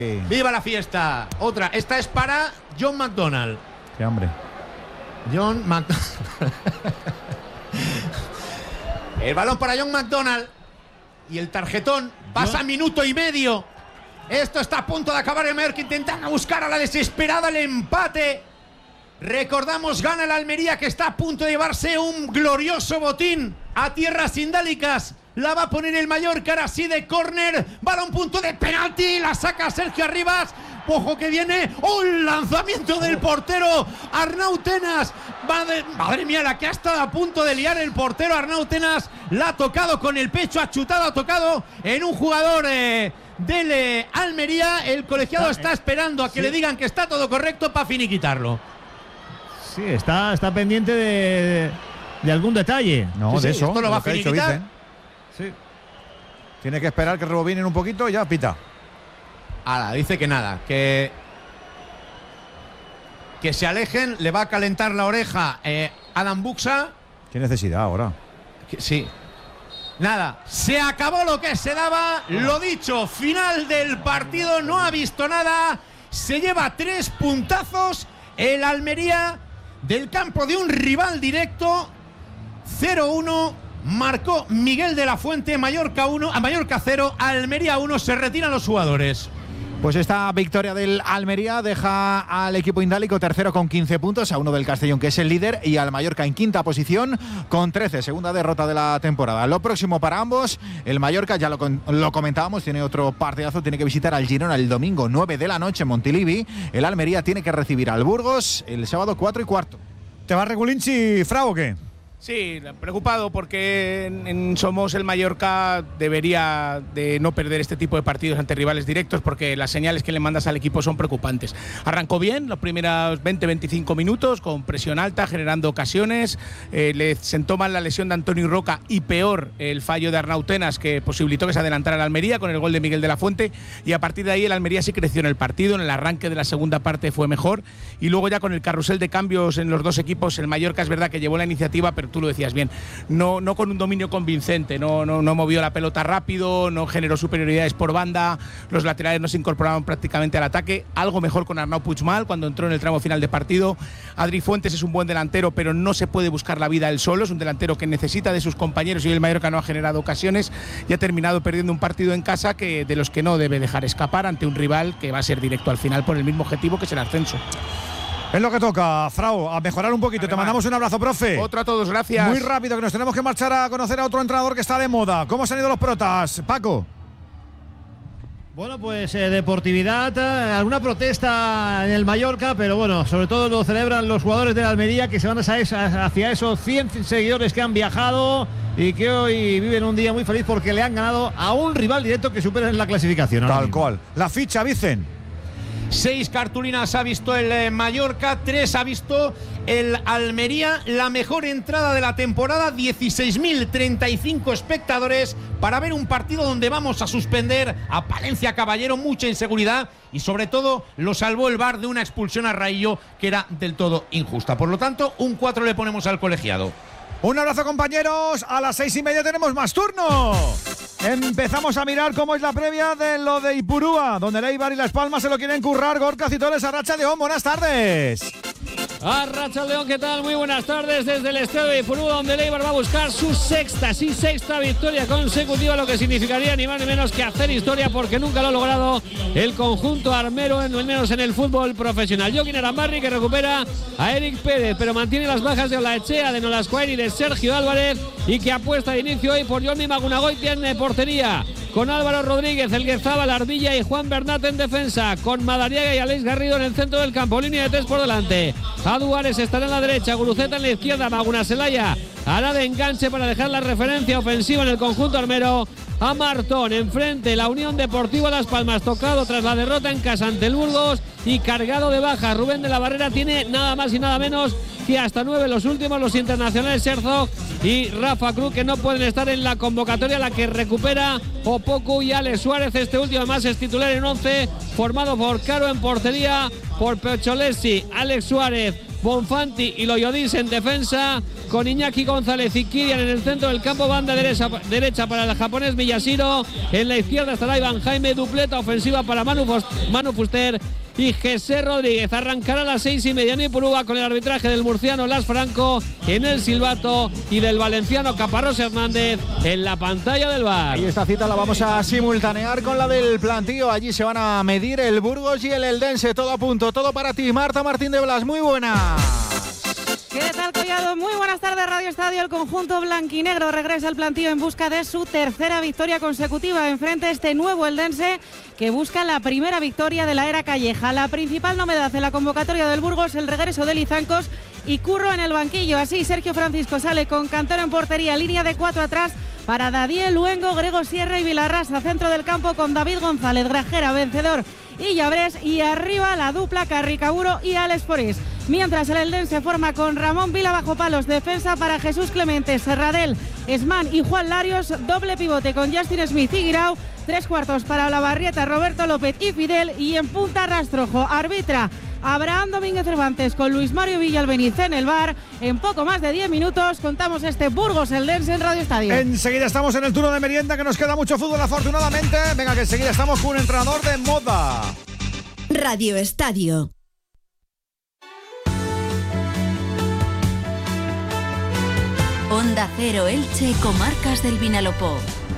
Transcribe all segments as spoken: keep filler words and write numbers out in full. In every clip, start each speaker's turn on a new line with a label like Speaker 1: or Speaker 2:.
Speaker 1: Sí. ¡Viva la fiesta! Otra, esta es para John McDonald.
Speaker 2: ¡Qué hambre!
Speaker 1: John McDonald. El balón para John McDonald. Y el tarjetón pasa John. Minuto y medio. Esto está a punto de acabar. El Mallorca intentando buscar a la desesperada el empate. Recordamos, gana el Almería, que está a punto de llevarse un glorioso botín a tierras indálicas. La va a poner el Mallorca, ahora sí de córner. Balón punto de penalti. La saca Sergio Arribas. Ojo que viene un lanzamiento del portero Arnau Tenas. Madre, madre mía, la que ha estado a punto de liar el portero Arnau Tenas. La ha tocado con el pecho, ha chutado, ha tocado en un jugador eh, del eh, Almería. El colegiado está esperando a que sí. le digan que está todo correcto para finiquitarlo.
Speaker 2: Sí, está, está pendiente de, de algún detalle.
Speaker 3: No,
Speaker 1: sí,
Speaker 3: de
Speaker 1: sí,
Speaker 3: eso.
Speaker 1: Esto lo va a finiquitar.
Speaker 2: Sí.
Speaker 3: Tiene que esperar que rebobinen un poquito y ya pita.
Speaker 1: Ahora, dice que nada, que que se alejen, le va a calentar la oreja eh, Adam Buxa.
Speaker 3: ¿Qué necesidad ahora?
Speaker 1: Que, sí. Nada, se acabó lo que se daba, lo dicho, final del partido, no ha visto nada, se lleva tres puntazos el Almería del campo de un rival directo. Cero uno. Marcó Miguel de la Fuente. Mallorca uno, a Mallorca cero, Almería uno. Se retiran los jugadores.
Speaker 4: Pues esta victoria del Almería deja al equipo indálico tercero con quince puntos, a uno del Castellón, que es el líder, y al Mallorca en quinta posición con trece, segunda derrota de la temporada. Lo próximo para ambos, el Mallorca, ya lo, lo comentábamos, tiene otro partidazo, tiene que visitar al Girona el domingo nueve de la noche en Montilivi. El Almería tiene que recibir al Burgos el sábado cuatro y cuarto.
Speaker 3: ¿Te va Regulinchi, Frau, o qué?
Speaker 5: Sí, preocupado porque en, en Somos el Mallorca debería de no perder este tipo de partidos ante rivales directos, porque las señales que le mandas al equipo son preocupantes. Arrancó bien los primeros veinte a veinticinco minutos con presión alta, generando ocasiones. Eh, le sentó mal la lesión de Antonio Roca y peor el fallo de Arnau Tenas, que posibilitó que se adelantara el Almería con el gol de Miguel de la Fuente, y a partir de ahí el Almería sí creció en el partido. En el arranque de la segunda parte fue mejor, y luego ya con el carrusel de cambios en los dos equipos, el Mallorca es verdad que llevó la iniciativa, pero tú lo decías bien, no, no con un dominio convincente, no, no, no movió la pelota rápido, no generó superioridades por banda, los laterales no se incorporaban prácticamente al ataque. Algo mejor con Arnau Puigmal cuando entró en el tramo final de partido. Adri Fuentes es un buen delantero, pero no se puede buscar la vida él solo, es un delantero que necesita de sus compañeros, y el Mallorca no ha generado ocasiones y ha terminado perdiendo un partido en casa que de los que no debe dejar escapar ante un rival que va a ser directo al final por el mismo objetivo, que es el ascenso.
Speaker 3: Es lo que toca, Frau, a mejorar un poquito. Además, te mandamos un abrazo, profe.
Speaker 5: Otro a todos, gracias.
Speaker 3: Muy rápido, que nos tenemos que marchar a conocer a otro entrenador que está de moda. ¿Cómo se han ido los protas, Paco?
Speaker 2: Bueno, pues eh, deportividad, eh, alguna protesta en el Mallorca, pero bueno, sobre todo lo celebran los jugadores de la Almería, que se van a salir hacia esos cien seguidores que han viajado y que hoy viven un día muy feliz porque le han ganado a un rival directo que supera en la clasificación.
Speaker 3: Tal cual. La ficha, Vicen.
Speaker 1: Seis cartulinas ha visto el eh, Mallorca, tres ha visto el Almería. La mejor entrada de la temporada, dieciséis mil treinta y cinco espectadores para ver un partido donde vamos a suspender a Palencia Caballero. Mucha inseguridad y sobre todo lo salvó el V A R de una expulsión a Raillo que era del todo injusta. Por lo tanto, un cuatro le ponemos al colegiado.
Speaker 3: Un abrazo, compañeros. A las seis y media tenemos más turno. Empezamos a mirar cómo es la previa de lo de Ipurúa, donde el Eibar y Las Palmas se lo quieren currar. Gorka Citoles, Arratsaldeon, buenas tardes.
Speaker 6: Arratsaldeon, ¿qué tal? Muy buenas tardes desde el estadio de Ipurúa, donde el Eibar va a buscar su sexta, sí, sexta victoria consecutiva, lo que significaría ni más ni menos que hacer historia, porque nunca lo ha logrado el conjunto armero, al menos en el fútbol profesional. Joaquín Arambarri, que recupera a Eric Pérez, pero mantiene las bajas de Olaechea, de Nolascoain y de Sergio Álvarez, y que apuesta de inicio hoy por Johnny Magunagoitia en portería, con Álvaro Rodríguez, El Guezaba, Ardilla y Juan Bernat en defensa, con Madariaga y Alex Garrido en el centro del campo, línea de tres por delante. Aduares estará en la derecha, Guruceta en la izquierda, Maguna Celaya hará de enganche para dejar la referencia ofensiva en el conjunto armero a Martón. Enfrente, la Unión Deportiva Las Palmas, tocado tras la derrota en casa ante el Burgos y cargado de bajas. Rubén de la Barrera tiene nada más y nada menos que hasta nueve, los últimos, los internacionales Herzog y Rafa Cruz, que no pueden estar en la convocatoria, la que recupera Opoku y Alex Suárez. Este último además es titular en once, formado por Caro en portería, por Pecholesi, Alex Suárez, Bonfanti y Loyodis en defensa, con Iñaki González y Kirian en el centro del campo, banda derecha, derecha para el japonés Miyashiro, en la izquierda estará Iván Jaime, dupleta ofensiva para Manu, Manu Fuster y José Rodríguez. Arrancará a las seis y media en Ipurúa con el arbitraje del murciano Las Franco en el silbato y del valenciano Caparrós Hernández en la pantalla del V A R.
Speaker 4: Y esta cita la vamos a simultanear con la del plantío. Allí se van a medir el Burgos y el Eldense. Todo a punto, todo para ti, Marta Martín de Blas. Muy buena.
Speaker 7: ¿Qué tal, Collado? Muy buenas tardes, Radio Estadio. El conjunto blanquinegro regresa al plantío en busca de su tercera victoria consecutiva. Enfrente a este nuevo Eldense que busca la primera victoria de la era Calleja. La principal novedad en la convocatoria del Burgos, el regreso de Lizancos y Curro en el banquillo. Así, Sergio Francisco sale con Cantero en portería, línea de cuatro atrás para Dadiel, Luengo, Grego Sierra y Vilarrasa. Centro del campo con David González, Grajera, Vencedor y Llabrés, y arriba la dupla Carricaburo y Alex Forés. Mientras el Eldense forma con Ramón Vila bajo palos, defensa para Jesús Clemente, Serradell, Esman y Juan Larios, doble pivote con Justin Smith y Guirao, tres cuartos para Olavarrieta, Roberto López y Fidel, y en punta Rastrojo. Arbitra Abraham Domínguez Cervantes con Luis Mario Villalbeniz en el V A R. En poco más de diez minutos contamos este Burgos Eldense en Radio Estadio.
Speaker 3: Enseguida estamos en el turno de merienda, que nos queda mucho fútbol afortunadamente. Venga, que enseguida estamos con un entrenador de moda.
Speaker 8: Radio Estadio. Onda Cero Elche, Comarcas del Vinalopó.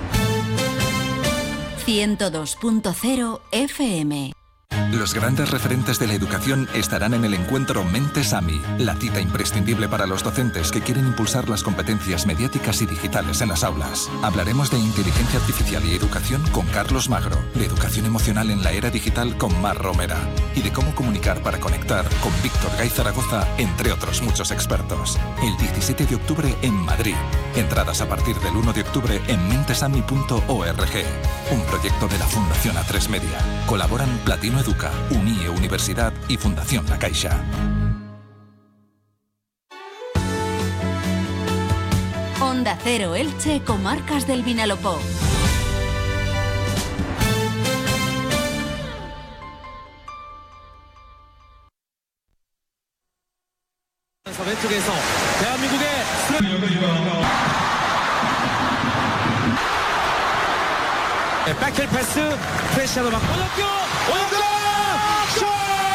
Speaker 8: ciento dos punto cero F M.
Speaker 9: Los grandes referentes de la educación estarán en el encuentro Mentes AMI, la cita imprescindible para los docentes que quieren impulsar las competencias mediáticas y digitales en las aulas. Hablaremos de inteligencia artificial y educación con Carlos Magro, de educación emocional en la era digital con Mar Romera y de cómo comunicar para conectar con Víctor Gay Zaragoza, entre otros muchos expertos. El diecisiete de octubre en Madrid. Entradas a partir del uno de octubre en mentesami punto org. Un proyecto de la Fundación A tres Media. Colaboran Platino Educa, UNIE Universidad y Fundación La Caixa.
Speaker 8: Onda Cero Elche, Comarcas del Vinalopó.
Speaker 10: 백힐 패스, 프레시아도 막 오영규! 오영규! 슛!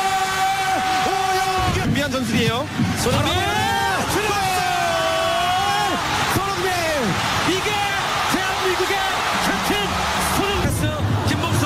Speaker 10: 오영규! 미안 선수예요. 손흥민! 손흥민! 이게 대한민국의 캡틴 손흥민! 패스, 김범수!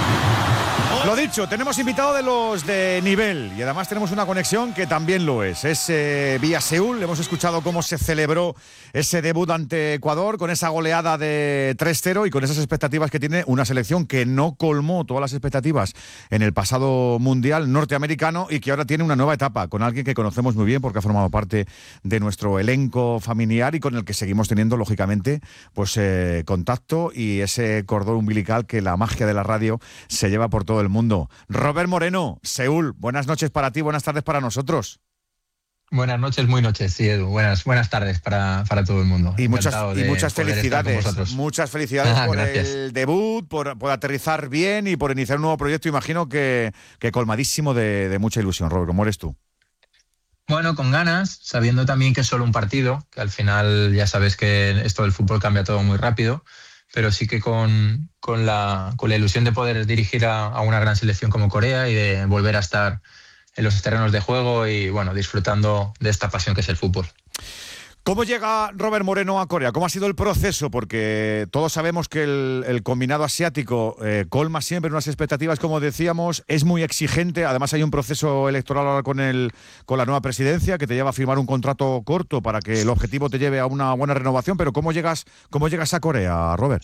Speaker 3: Lo dicho, tenemos invitado de los de nivel y además tenemos una conexión que también lo es. Es eh, vía Seúl. Hemos escuchado cómo se celebró ese debut ante Ecuador con esa goleada de tres cero y con esas expectativas que tiene una selección que no colmó todas las expectativas en el pasado Mundial norteamericano y que ahora tiene una nueva etapa con alguien que conocemos muy bien porque ha formado parte de nuestro elenco familiar y con el que seguimos teniendo, lógicamente, pues eh, contacto y ese cordón umbilical que la magia de la radio se lleva por todo el mundo. Robert Moreno, Seúl, buenas noches para ti, buenas tardes para nosotros.
Speaker 11: Buenas noches, muy noches, sí, Edu. Buenas, buenas tardes para, para todo el mundo.
Speaker 3: Y muchas, y muchas felicidades. Muchas felicidades
Speaker 11: ah,
Speaker 3: por
Speaker 11: gracias.
Speaker 3: el debut, por, por aterrizar bien y por iniciar un nuevo proyecto. Imagino que, que colmadísimo de, de mucha ilusión, Robert. ¿Cómo eres tú?
Speaker 11: Bueno, con ganas, sabiendo también que es solo un partido, que al final ya sabes que esto del fútbol cambia todo muy rápido, pero sí que con, con, la, con la ilusión de poder dirigir a, a una gran selección como Corea y de volver a estar en los terrenos de juego y bueno, disfrutando de esta pasión que es el fútbol.
Speaker 3: ¿Cómo llega Robert Moreno a Corea? ¿Cómo ha sido el proceso? Porque todos sabemos que el, el combinado asiático eh, colma siempre unas expectativas, como decíamos, es muy exigente. Además hay un proceso electoral ahora con, el, con la nueva presidencia que te lleva a firmar un contrato corto para que el objetivo te lleve a una buena renovación. Pero ¿cómo llegas, cómo llegas a Corea, Robert?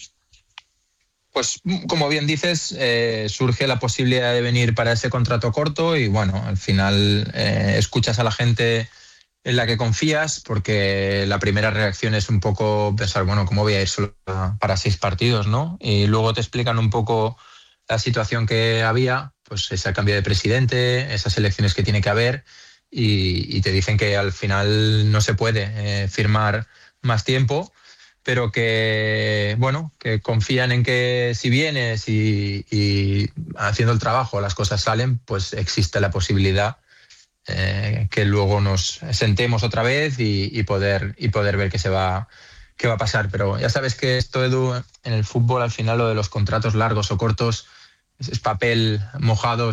Speaker 11: Pues como bien dices, eh, surge la posibilidad de venir para ese contrato corto y bueno, al final eh, escuchas a la gente en la que confías, porque la primera reacción es un poco pensar, bueno, ¿cómo voy a ir solo para seis partidos, no? Y luego te explican un poco la situación que había, pues ese cambio de presidente, esas elecciones que tiene que haber y, y te dicen que al final no se puede eh, firmar más tiempo, pero que, bueno, que confían en que si vienes y, y haciendo el trabajo las cosas salen, pues existe la posibilidad eh, que luego nos sentemos otra vez y, y, poder, y poder ver qué se va, qué va a pasar. Pero ya sabes que esto, Edu, en el fútbol al final lo de los contratos largos o cortos es, es papel mojado.